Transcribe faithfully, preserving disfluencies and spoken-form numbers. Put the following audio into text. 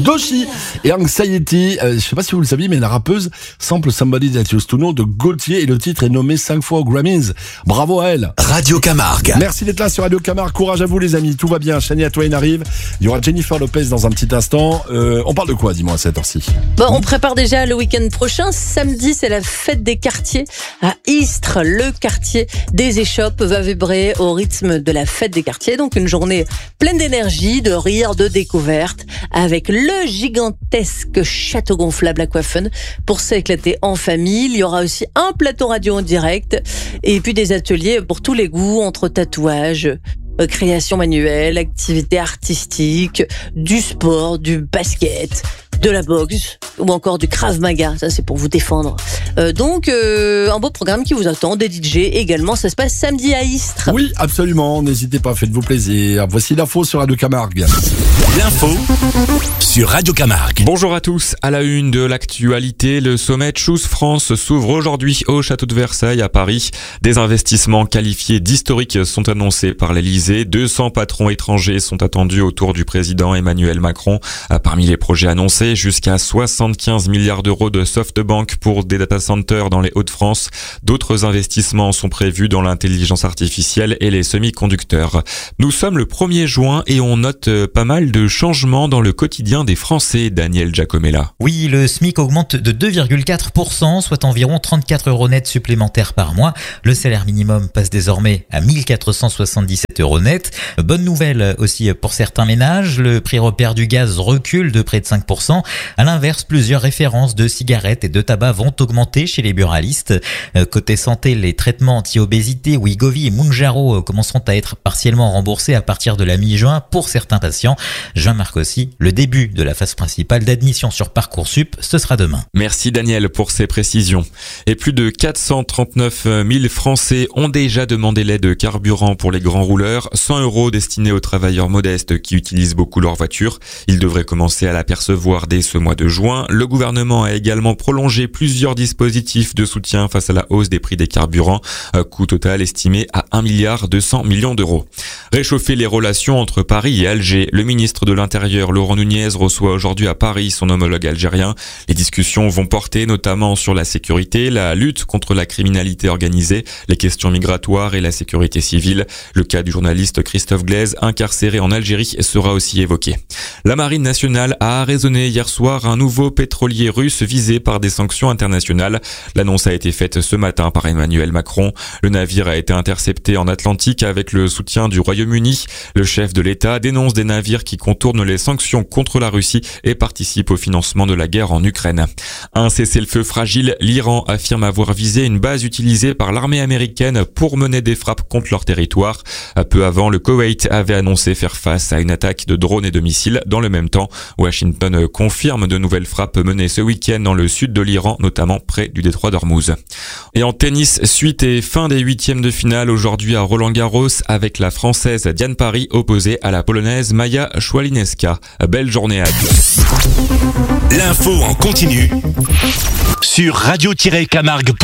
Doshi et Anxiety. Euh, je sais pas si vous le saviez, mais la rappeuse sample Somebody That Used To Know de Gaultier et le titre est nommé cinq fois aux Grammys. Bravo à elle. Radio Camargue. Merci d'être là sur Radio Camargue. Courage à vous les amis. Tout va bien. Shania Twain arrive. Il y aura Jennifer Lopez dans un petit instant. Euh, on parle de quoi, dis-moi, à cette heure-ci? Bon, on prépare déjà le week-end prochain. Samedi, c'est la fête des quartiers à Istres. Le quartier des échoppes va vibrer au rythme de la fête des quartiers. Donc une journée pleine d'énergie, de rire, de découverte, avec le gigantesque château gonflable Aquafun pour s'éclater en famille. Il y aura aussi un plateau radio en direct et puis des ateliers pour tous les goûts, entre tatouages, création manuelle, activités artistiques, du sport, du basket, de la boxe ou encore du Krav Maga. Ça, c'est pour vous défendre. Euh, donc, euh, un beau programme qui vous attend, des D J également. Ça se passe samedi à Istres. Oui, absolument. N'hésitez pas, faites-vous plaisir. Voici l'info sur Radio Camargue. L'info sur Radio Camargue. Bonjour à tous. À la une de l'actualité, le sommet Choose France s'ouvre aujourd'hui au château de Versailles à Paris. Des investissements qualifiés d'historiques sont annoncés par l'Elysée. deux cents patrons étrangers sont attendus autour du président Emmanuel Macron. Parmi les projets annoncés, jusqu'à soixante-quinze milliards d'euros de SoftBank pour des data centers dans les Hauts-de-France. D'autres investissements sont prévus dans l'intelligence artificielle et les semi-conducteurs. Nous sommes le premier juin et on note pas mal de changements dans le quotidien des Français, Daniel Giacomella. Oui, le SMIC augmente de deux virgule quatre pour cent, soit environ trente-quatre euros net supplémentaires par mois. Le salaire minimum passe désormais à mille quatre cent soixante-dix-sept euros net. Bonne nouvelle aussi pour certains ménages, le prix repère du gaz recule de près de cinq pour cent. À l'inverse, plusieurs références de cigarettes et de tabac vont augmenter chez les buralistes. Côté santé, les traitements anti-obésité, Wegovy et Mounjaro commenceront à être partiellement remboursés à partir de la mi-juin pour certains patients. Juin marque aussi le début de la phase principale d'admission sur Parcoursup, ce sera demain. Merci Daniel pour ces précisions. Et plus de quatre cent trente-neuf mille Français ont déjà demandé l'aide de carburant pour les grands rouleurs, cent euros destinés aux travailleurs modestes qui utilisent beaucoup leur voiture. Ils devraient commencer à l'apercevoir dès ce mois de juin. Le gouvernement a également prolongé plusieurs dispositifs de soutien face à la hausse des prix des carburants, coût total estimé à un milliard deux cents millions d'euros. Réchauffer les relations entre Paris et Alger. Le ministre de l'Intérieur, Laurent Nunez, reçoit aujourd'hui à Paris son homologue algérien. Les discussions vont porter notamment sur la sécurité, la lutte contre la criminalité organisée, les questions migratoires et la sécurité civile. Le cas du journaliste Christophe Glaise, incarcéré en Algérie, sera aussi évoqué. La Marine nationale a arraisonné hier soir un nouveau pétrolier russe visé par des sanctions internationales. L'annonce a été faite ce matin par Emmanuel Macron. Le navire a été intercepté en Atlantique avec le soutien du Royaume-Uni. Le chef de l'État dénonce des navires qui contournent les sanctions contre la Russie et participent au financement de la guerre en Ukraine. Un cessez-le-feu fragile, l'Iran affirme avoir visé une base utilisée par l'armée américaine pour mener des frappes contre leur territoire. Peu avant, le Koweït avait annoncé faire face à une attaque de drones et de missiles. Dans le même temps, Washington confirme de nouvelles frappes menées ce week-end dans le sud de l'Iran, notamment près du détroit d'Ormuz. Et en tennis, suite et fin des huitièmes de finale aujourd'hui à Roland-Garros avec la Française Diane Parry opposée à la Polonaise Maja Szwalińska. Belle journée à tous. L'info en continu sur radio tiret camargue.